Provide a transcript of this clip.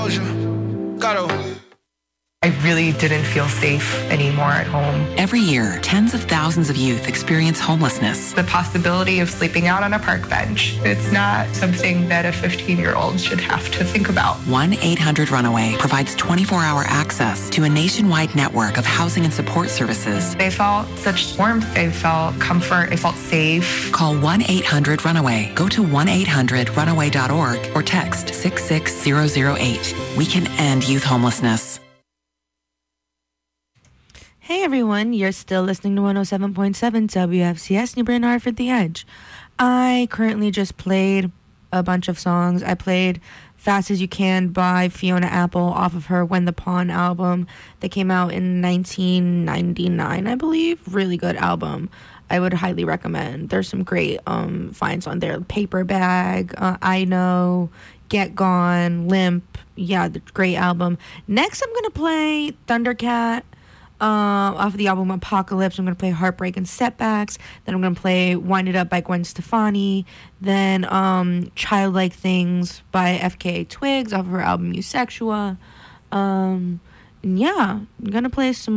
I really didn't feel safe anymore at home. Every year, tens of thousands of youth experience homelessness. The possibility of sleeping out on a park bench, it's not something that a 15-year-old should have to think about. 1-800-RUNAWAY provides 24-hour access to a nationwide network of housing and support services. They felt such warmth. They felt comfort. They felt safe. Call 1-800-RUNAWAY. Go to 1-800-RUNAWAY.org or text 66008. We can end youth homelessness. Hey everyone, you're still listening to 107.7 WFCS, New Britain Hartford The Edge. I currently just played a bunch of songs. I played Fast As You Can by Fiona Apple off of her When the Pawn album that came out in 1999, I believe. Really good album. I would highly recommend. There's some great finds on there. Paper Bag, I Know, Get Gone, Limp. Yeah, the great album. Next, I'm going to play Thundercat. Off of the album Apocalypse. I'm going to play Heartbreak and Setbacks. Then I'm going to play Wind It Up by Gwen Stefani. Then Childlike Things by FKA Twigs off of her album Eusexual. And yeah, I'm going to play some